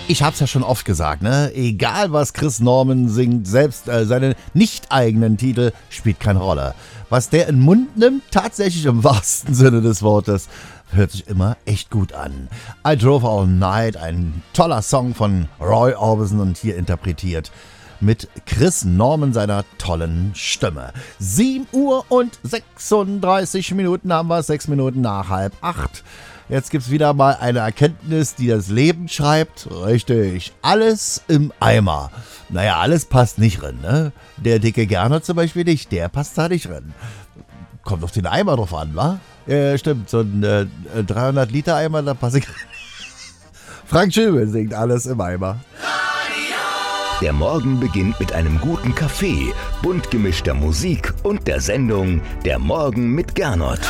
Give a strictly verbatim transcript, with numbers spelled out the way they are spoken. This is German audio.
Ich hab's ja schon oft gesagt, ne? Egal was Chris Norman singt, selbst äh, seine nicht eigenen Titel spielt keine Rolle. Was der in den Mund nimmt, tatsächlich im wahrsten Sinne des Wortes, hört sich immer echt gut an. I Drove All Night, ein toller Song von Roy Orbison und hier interpretiert mit Chris Norman seiner tollen Stimme. sieben Uhr und sechsunddreißig Minuten haben wir, sechs Minuten nach halb acht. Jetzt gibt's wieder mal eine Erkenntnis, die das Leben schreibt. Richtig, alles im Eimer. Naja, alles passt nicht rein, ne? Der dicke Gernot zum Beispiel nicht, der passt da nicht rein. Kommt auf den Eimer drauf an, wa? Ja, stimmt, so ein äh, dreihundert Liter Eimer, da passe ich rein. Frank Schöbel singt alles im Eimer. Der Morgen beginnt mit einem guten Kaffee, bunt gemischter Musik und der Sendung Der Morgen mit Gernot.